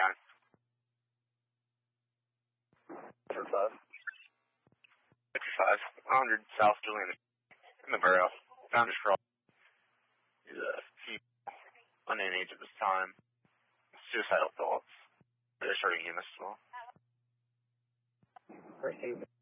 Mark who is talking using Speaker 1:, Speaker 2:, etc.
Speaker 1: County.
Speaker 2: 5.
Speaker 1: 100 South Julian in the borough. Found his fraud. He's a female, unknown age at this time. Suicidal thoughts. They're starting him as well.
Speaker 2: Received.